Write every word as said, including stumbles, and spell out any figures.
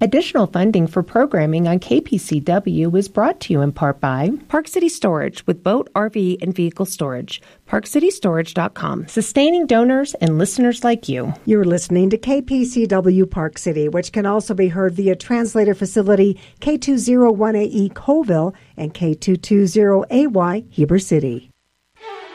Additional funding for programming on K P C W is brought to you in part by Park City Storage with boat, R V, and vehicle storage. park city storage dot com, sustaining donors and listeners like you. You're listening to K P C W Park City, which can also be heard via translator facility K two oh one A E Colville and K two twenty A Y Heber City.